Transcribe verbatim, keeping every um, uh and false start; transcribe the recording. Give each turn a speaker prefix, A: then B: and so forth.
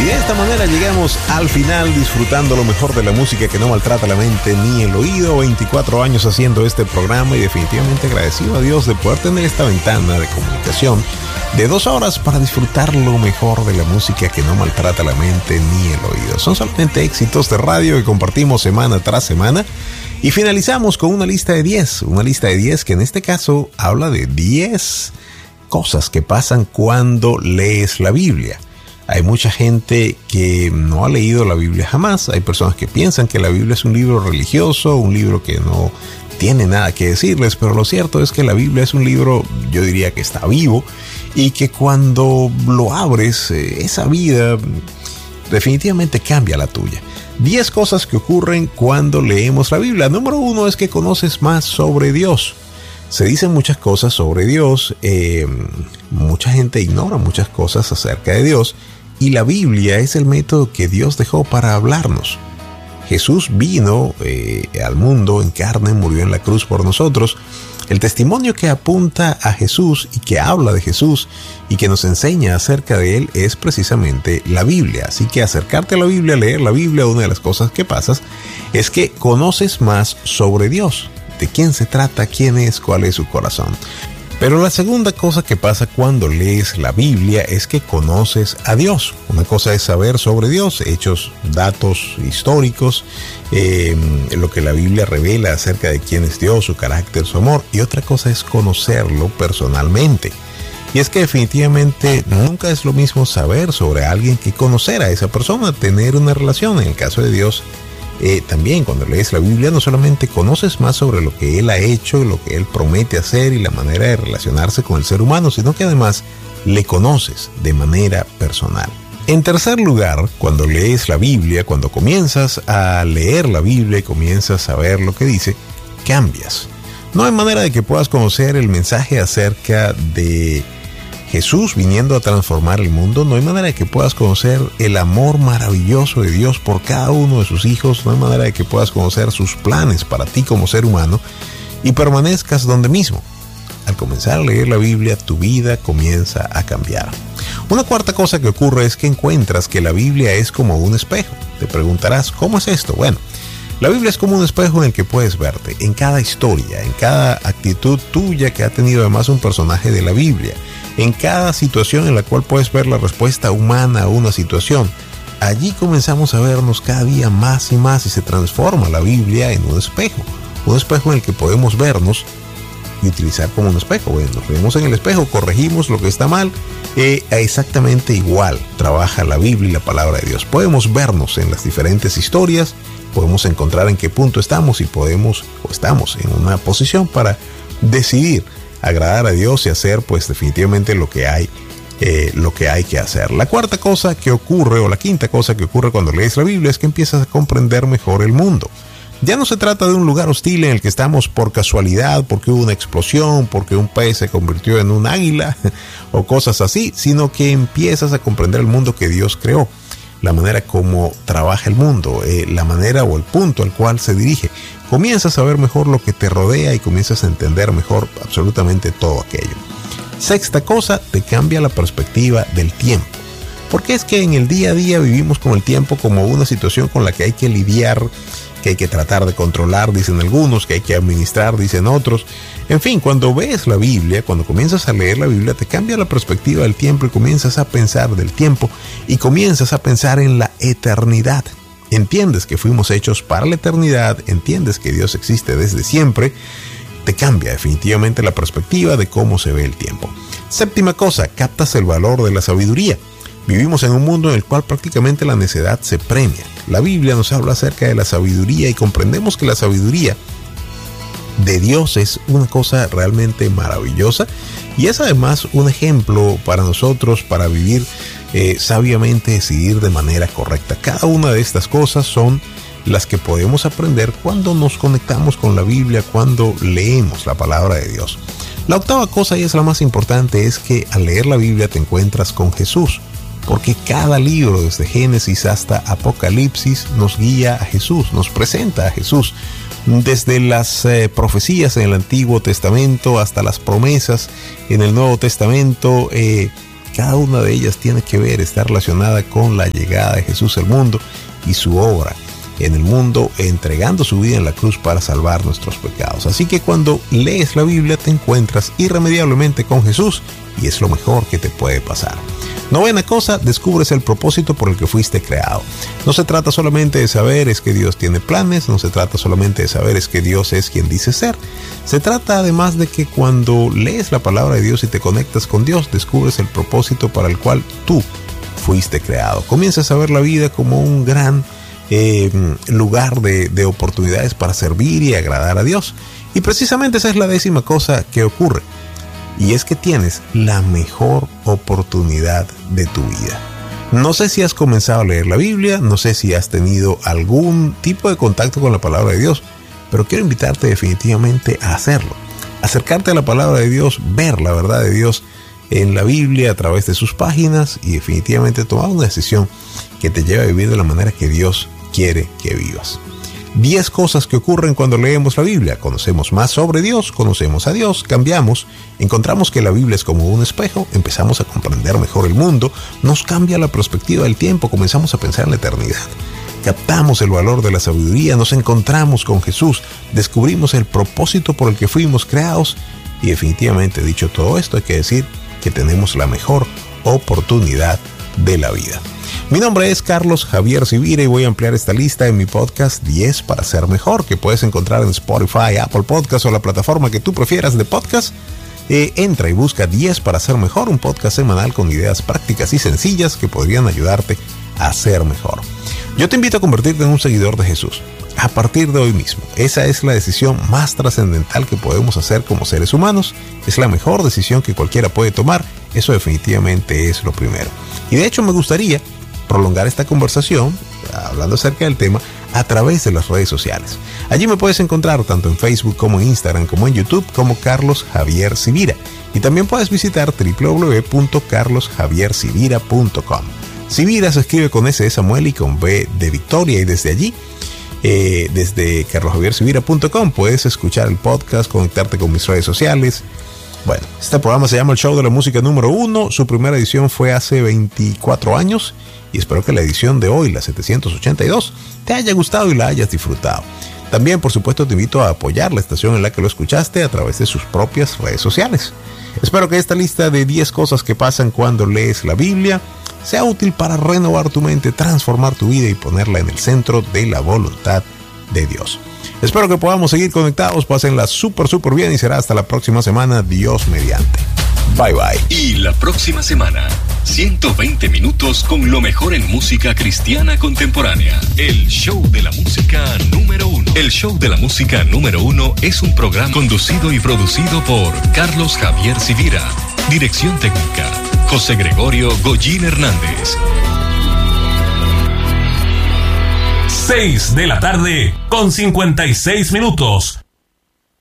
A: de esta manera llegamos al final disfrutando lo mejor de la música que no maltrata la mente ni el oído. veinticuatro años haciendo este programa y definitivamente agradecido a Dios de poder tener esta ventana de comunicación de dos horas para disfrutar lo mejor de la música que no maltrata la mente ni el oído. Son solamente éxitos de radio que compartimos semana tras semana. Y finalizamos con una lista de diez, una lista de diez que en este caso habla de diez cosas que pasan cuando lees la Biblia. Hay mucha gente que no ha leído la Biblia jamás. Hay personas que piensan que la Biblia es un libro religioso, un libro que no tiene nada que decirles, pero lo cierto es que la Biblia es un libro, yo diría que está vivo, y que cuando lo abres, eh, esa vida definitivamente cambia la tuya. diez cosas que ocurren cuando leemos la Biblia. Número uno es que conoces más sobre Dios. Se dicen muchas cosas sobre Dios, eh, mucha gente ignora muchas cosas acerca de Dios, y la Biblia es el método que Dios dejó para hablarnos. Jesús vino eh, al mundo en carne, murió en la cruz por nosotros. El testimonio que apunta a Jesús y que habla de Jesús y que nos enseña acerca de Él es precisamente la Biblia. Así que acercarte a la Biblia, leer la Biblia, una de las cosas que pasas es que conoces más sobre Dios. De quién se trata, quién es, cuál es su corazón. Pero la segunda cosa que pasa cuando lees la Biblia es que conoces a Dios. Una cosa es saber sobre Dios, hechos, datos históricos, eh, lo que la Biblia revela acerca de quién es Dios, su carácter, su amor. Y otra cosa es conocerlo personalmente. Y es que definitivamente nunca es lo mismo saber sobre alguien que conocer a esa persona, tener una relación. En el caso de Dios, Eh, también cuando lees la Biblia no solamente conoces más sobre lo que Él ha hecho, lo que Él promete hacer y la manera de relacionarse con el ser humano, sino que además le conoces de manera personal. En tercer lugar, cuando lees la Biblia, cuando comienzas a leer la Biblia y comienzas a ver lo que dice, cambias. No hay manera de que puedas conocer el mensaje acerca de Jesús viniendo a transformar el mundo. No hay manera de que puedas conocer el amor maravilloso de Dios por cada uno de sus hijos. No hay manera de que puedas conocer sus planes para ti como ser humano y permanezcas donde mismo. Al comenzar a leer la Biblia, tu vida comienza a cambiar. Una cuarta cosa que ocurre es que encuentras que la Biblia es como un espejo. Te preguntarás, ¿cómo es esto? Bueno, la Biblia es como un espejo en el que puedes verte en cada historia, en cada actitud tuya que ha tenido además un personaje de la Biblia, en cada situación en la cual puedes ver la respuesta humana a una situación. Allí comenzamos a vernos cada día más y más y se transforma la Biblia en un espejo, un espejo en el que podemos vernos y utilizar como un espejo. Bueno, nos vemos en el espejo, corregimos lo que está mal, eh, exactamente igual trabaja la Biblia y la palabra de Dios. Podemos vernos en las diferentes historias, podemos encontrar en qué punto estamos y podemos o estamos en una posición para decidir agradar a Dios y hacer pues definitivamente lo que hay eh, lo que hay que hacer. La cuarta cosa que ocurre o la quinta cosa que ocurre cuando lees la Biblia es que empiezas a comprender mejor el mundo. Ya no se trata de un lugar hostil en el que estamos por casualidad, porque hubo una explosión, porque un pez se convirtió en un águila o cosas así, sino que empiezas a comprender el mundo que Dios creó, la manera como trabaja el mundo, eh, la manera o el punto al cual se dirige. Comienzas a ver mejor lo que te rodea y comienzas a entender mejor absolutamente todo aquello. Sexta cosa, te cambia la perspectiva del tiempo. Porque es que en el día a día vivimos con el tiempo como una situación con la que hay que lidiar, que hay que tratar de controlar, dicen algunos, que hay que administrar, dicen otros. En fin, cuando ves la Biblia, cuando comienzas a leer la Biblia, te cambia la perspectiva del tiempo y comienzas a pensar del tiempo y comienzas a pensar en la eternidad. Entiendes que fuimos hechos para la eternidad, entiendes que Dios existe desde siempre, te cambia definitivamente la perspectiva de cómo se ve el tiempo. Séptima cosa, captas el valor de la sabiduría. Vivimos en un mundo en el cual prácticamente la necedad se premia. La Biblia nos habla acerca de la sabiduría y comprendemos que la sabiduría de Dios es una cosa realmente maravillosa y es además un ejemplo para nosotros para vivir eh, sabiamente, decidir de manera correcta. Cada una de estas cosas son las que podemos aprender cuando nos conectamos con la Biblia, cuando leemos la palabra de Dios. La octava cosa, y es la más importante, es que al leer la Biblia te encuentras con Jesús. Porque cada libro, desde Génesis hasta Apocalipsis, nos guía a Jesús, nos presenta a Jesús. Desde las eh, profecías en el Antiguo Testamento hasta las promesas en el Nuevo Testamento, eh, cada una de ellas tiene que ver, está relacionada con la llegada de Jesús al mundo y su obra en el mundo, entregando su vida en la cruz para salvar nuestros pecados. Así que cuando lees la Biblia te encuentras irremediablemente con Jesús y es lo mejor que te puede pasar. Novena cosa, descubres el propósito por el que fuiste creado. No se trata solamente de saber es que Dios tiene planes, no se trata solamente de saber es que Dios es quien dice ser. Se trata además de que cuando lees la palabra de Dios y te conectas con Dios, descubres el propósito para el cual tú fuiste creado. Comienzas a ver la vida como un gran Eh, lugar de, de oportunidades para servir y agradar a Dios. Y precisamente esa es la décima cosa que ocurre, y es que tienes la mejor oportunidad de tu vida. No sé si has comenzado a leer la Biblia, no sé si has tenido algún tipo de contacto con la palabra de Dios, pero quiero invitarte definitivamente a hacerlo, acercarte a la palabra de Dios, ver la verdad de Dios en la Biblia a través de sus páginas y definitivamente tomar una decisión que te lleve a vivir de la manera que Dios quiere que vivas. Diez cosas que ocurren cuando leemos la Biblia. Conocemos más sobre Dios, conocemos a Dios, cambiamos, encontramos que la Biblia es como un espejo, empezamos a comprender mejor el mundo, nos cambia la perspectiva del tiempo, comenzamos a pensar en la eternidad. Captamos el valor de la sabiduría, nos encontramos con Jesús, descubrimos el propósito por el que fuimos creados y definitivamente, dicho todo esto, hay que decir que tenemos la mejor oportunidad de la vida. Mi nombre es Carlos Javier Civira y voy a ampliar esta lista en mi podcast diez para ser mejor, que puedes encontrar en Spotify, Apple Podcast o la plataforma que tú prefieras de podcast. Eh, entra y busca diez para ser mejor, un podcast semanal con ideas prácticas y sencillas que podrían ayudarte a ser mejor. Yo te invito a convertirte en un seguidor de Jesús a partir de hoy mismo. Esa es la decisión más trascendental que podemos hacer como seres humanos. Es la mejor decisión que cualquiera puede tomar. Eso definitivamente es lo primero. Y de hecho me gustaría prolongar esta conversación, hablando acerca del tema, a través de las redes sociales. Allí me puedes encontrar tanto en Facebook como en Instagram como en YouTube como Carlos Javier Civira. Y también puedes visitar doble u doble u doble u punto carlos javier civira punto com. Civira se escribe con S de Samuel y con B de Victoria, y desde allí, eh, desde carlos javier civira punto com, puedes escuchar el podcast, conectarte con mis redes sociales. Bueno, este programa se llama El Show de la Música número uno. Su primera edición fue hace veinticuatro años y espero que la edición de hoy, la setecientos ochenta y dos, te haya gustado y la hayas disfrutado. También, por supuesto, te invito a apoyar la estación en la que lo escuchaste a través de sus propias redes sociales. Espero que esta lista de diez cosas que pasan cuando lees la Biblia sea útil para renovar tu mente, transformar tu vida y ponerla en el centro de la voluntad de Dios. Espero que podamos seguir conectados, pásenla súper súper bien y será hasta la próxima semana, Dios mediante. Bye bye.
B: Y la próxima semana, ciento veinte minutos con lo mejor en música cristiana contemporánea. El Show de la Música número uno. El Show de la Música número uno es un programa conducido y producido por Carlos Javier Civira. Dirección técnica, José Gregorio Goyín Hernández.
C: seis de la tarde con cincuenta y seis minutos.